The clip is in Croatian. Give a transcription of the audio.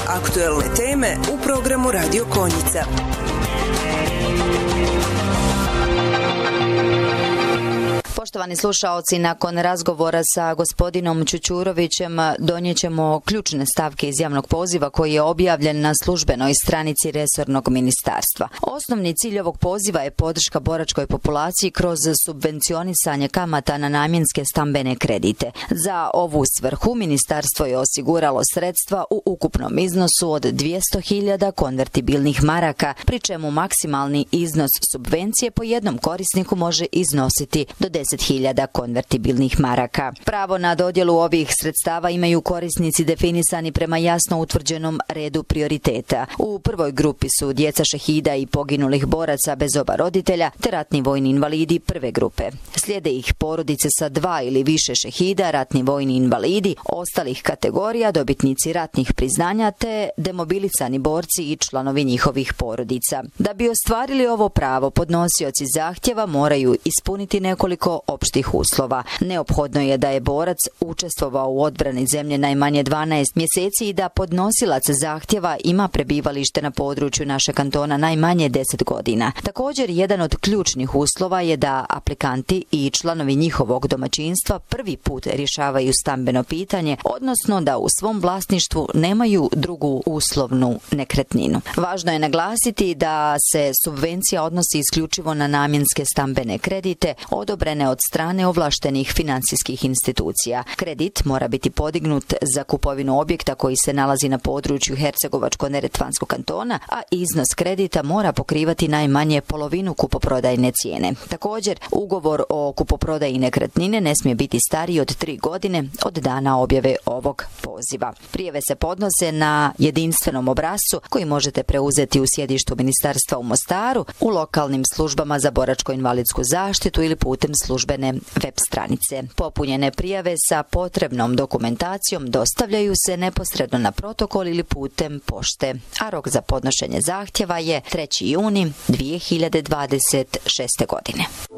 aktuelne teme u programu Radio Konjica. Poštovani slušaoci, nakon razgovora sa gospodinom Čučurovićem donijećemo ključne stavke iz javnog poziva koji je objavljen na službenoj stranici resornog ministarstva. Osnovni cilj ovog poziva je podrška boračkoj populaciji kroz subvencionisanje kamata na namjenske stambene kredite. Za ovu svrhu ministarstvo je osiguralo sredstva u ukupnom iznosu od 200.000 konvertibilnih maraka, pri čemu maksimalni iznos subvencije po jednom korisniku može iznositi do 10.000 konvertibilnih maraka. Pravo na dodjelu ovih sredstava imaju korisnici definisani prema jasno utvrđenom redu prioriteta. U prvoj grupi su djeca šehida i poginulih boraca bez oba roditelja, te ratni vojni invalidi prve grupe. Slijede ih porodice sa 2 ili više šehida, ratni vojni invalidi, ostalih kategorija, dobitnici ratnih priznanja, te demobilisani borci i članovi njihovih porodica. Da bi ostvarili ovo pravo, podnosioci zahtjeva moraju ispuniti nekoliko opštih uslova. Neophodno je da je borac učestvovao u odbrani zemlje najmanje 12 mjeseci i da podnosilac zahtjeva ima prebivalište na području našeg kantona najmanje 10 godina. Također, jedan od ključnih uslova je da aplikanti i članovi njihovog domaćinstva prvi put rješavaju stambeno pitanje, odnosno da u svom vlasništvu nemaju drugu uslovnu nekretninu. Važno je naglasiti da se subvencija odnosi isključivo na namjenske stambene kredite odobrene od strane ovlaštenih financijskih institucija. Kredit mora biti podignut za kupovinu objekta koji se nalazi na području Hercegovačko-neretvanskog kantona, a iznos kredita mora pokrivati najmanje polovinu kupoprodajne cijene. Također, ugovor o kupoprodaji nekretnine ne smije biti stariji od 3 godine od dana objave ovog poziva. Prijave se podnose na jedinstvenom obrascu koji možete preuzeti u sjedištu ministarstva u Mostaru, u lokalnim službama za boračko-invalidsku zaštitu ili putem službene web stranice. Popunjene prijave sa potrebnom dokumentacijom dostavljaju se neposredno na protokol ili putem pošte, a rok za podnošenje zahtjeva je 3. juni 2026. godine.